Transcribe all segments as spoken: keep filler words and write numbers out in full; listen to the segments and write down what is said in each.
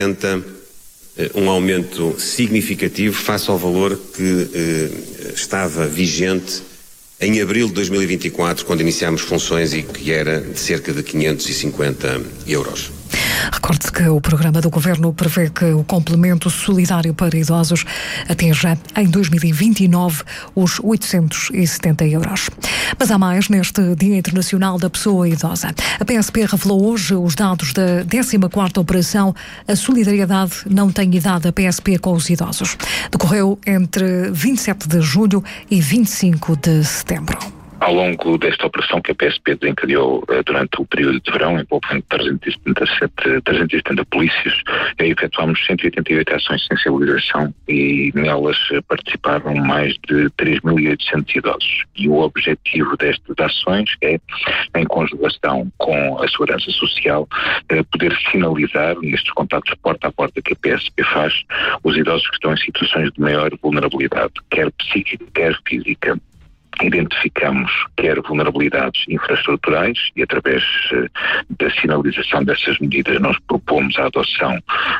um aumento significativo face ao valor que eh, estava vigente em abril de dois mil e vinte e quatro, quando iniciámos funções, e que era de cerca de quinhentos e cinquenta euros. Recorde-se que o programa do Governo prevê que o complemento solidário para idosos atinja em dois mil e vinte e nove os oitocentos e setenta euros. Mas há mais neste Dia Internacional da Pessoa Idosa. A P S P revelou hoje os dados da décima quarta Operação A Solidariedade Não Tem Idade, a P S P com os idosos. Decorreu entre vinte e sete de julho e vinte e cinco de setembro. Ao longo desta operação que a P S P desencadeou uh, durante o período de verão, envolvendo trezentos e setenta e sete, trezentos e setenta polícias, uh, efetuámos cento e oitenta e oito ações de sensibilização e nelas uh, participaram mais de três mil e oitocentos idosos. E o objetivo destas ações é, em conjugação com a Segurança Social, uh, poder sinalizar, nestes contactos porta a porta que a P S P faz, os idosos que estão em situações de maior vulnerabilidade, quer psíquica, quer física. Identificamos quer vulnerabilidades infraestruturais e, através uh, da sinalização dessas medidas, nós propomos a adoção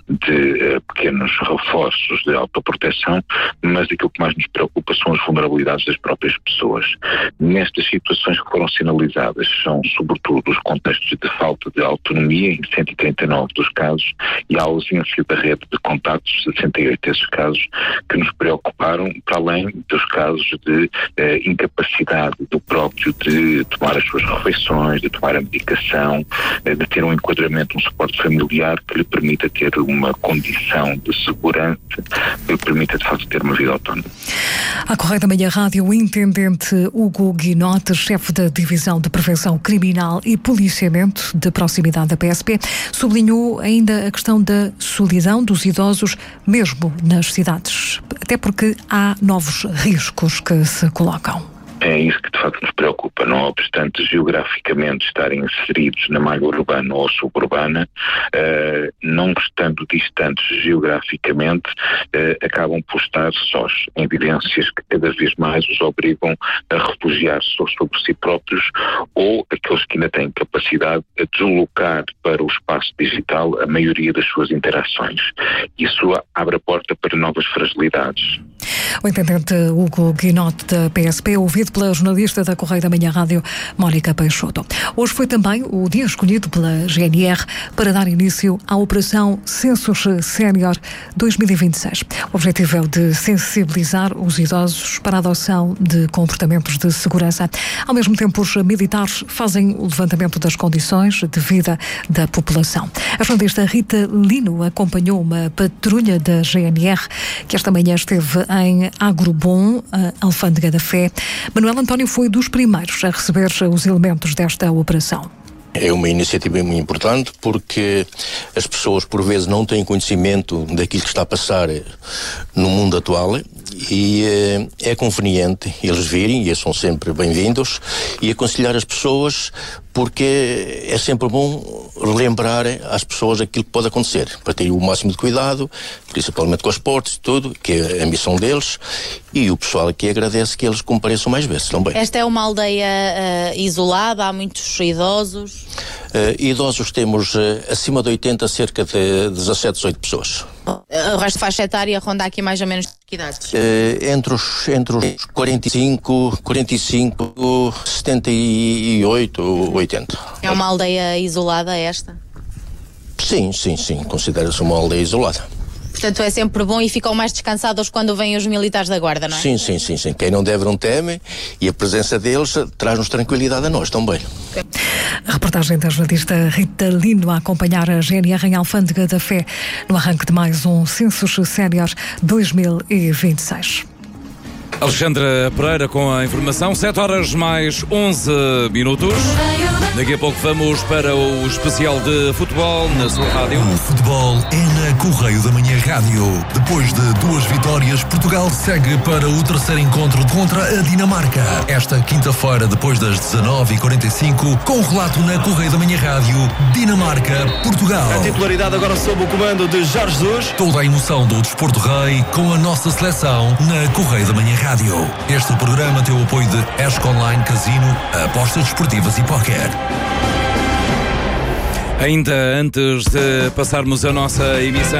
de uh, pequenos reforços de autoproteção, mas aquilo que mais nos preocupa são as vulnerabilidades das próprias pessoas. Nestas situações que foram sinalizadas são, sobretudo, os contextos de falta de autonomia, em cento e trinta e nove dos casos, e a ausência da rede de contactos, sessenta e oito desses casos, que nos preocuparam, para além dos casos de uh, incapacidade do próprio de tomar as suas refeições, de tomar a medicação, de ter um enquadramento, um suporte familiar que lhe permita ter uma condição de segurança, que lhe permita de facto ter uma vida autónoma. À Correia da Manhã Rádio, o intendente Hugo Guinote, chefe da Divisão de Prevenção Criminal e Policiamento de Proximidade da P S P, sublinhou ainda a questão da solidão dos idosos, mesmo nas cidades, até porque há novos riscos que se colocam. É isso que de facto nos preocupa, não obstante geograficamente estarem inseridos na malha urbana ou suburbana, uh, não estando distantes geograficamente, uh, acabam por estar sós, em evidências que cada vez mais os obrigam a refugiar-se sobre si próprios, ou aqueles que ainda têm capacidade de deslocar para o espaço digital a maioria das suas interações. Isso abre a porta para novas fragilidades. O intendente Hugo Guinote da P S P, ouvido pela jornalista da Correia da Manhã Rádio, Mónica Peixoto. Hoje foi também o dia escolhido pela G N R para dar início à Operação Census Sénior dois mil e vinte e seis. O objetivo é o de sensibilizar os idosos para a adoção de comportamentos de segurança. Ao mesmo tempo, os militares fazem o levantamento das condições de vida da população. A jornalista Rita Lino acompanhou uma patrulha da G N R que esta manhã esteve em Agrobom, Alfândega da Fé. Manuel António foi dos primeiros a receber os elementos desta operação. É uma iniciativa muito importante porque as pessoas por vezes não têm conhecimento daquilo que está a passar no mundo atual e é conveniente eles virem, e são sempre bem-vindos, e aconselhar as pessoas, porque é sempre bom relembrar às pessoas aquilo que pode acontecer, para terem o máximo de cuidado, principalmente com os portos e tudo, que é a missão deles, e o pessoal aqui agradece que eles compareçam mais vezes também. Esta é uma aldeia uh, isolada, há muitos idosos? Uh, idosos temos uh, acima de oitenta, cerca de dezassete, dezoito pessoas. O resto da faixa etária ronda aqui mais ou menos que idades? Uh, entre, os, entre os quarenta e cinco, quarenta e cinco, setenta e oito, oitenta. É uma aldeia isolada esta? Sim, sim, sim. Considera-se uma aldeia isolada. Portanto, é sempre bom e ficam mais descansados quando vêm os militares da Guarda, não é? Sim, sim, sim, sim. Quem não deve não teme, e a presença deles traz-nos tranquilidade a nós também. A reportagem da jornalista Rita Lino a acompanhar a G N R em Alfândega da Fé no arranque de mais um Census Sénior dois mil e vinte e seis. Alexandra Pereira com a informação, sete horas mais onze minutos. Daqui a pouco vamos para o especial de futebol na sua rádio. O futebol é na Correio da Manhã Rádio. Depois de duas vitórias, Portugal segue para o terceiro encontro contra a Dinamarca. Esta quinta-feira, depois das dezanove e quarenta e cinco, com o relato na Correio da Manhã Rádio, Dinamarca-Portugal. A titularidade agora sob o comando de Jorge Jesus. Toda a emoção do Desporto Rei com a nossa seleção na Correio da Manhã Rádio. Este programa tem o apoio de Esco Online Casino, apostas desportivas e póquer. Ainda antes de passarmos a nossa emissão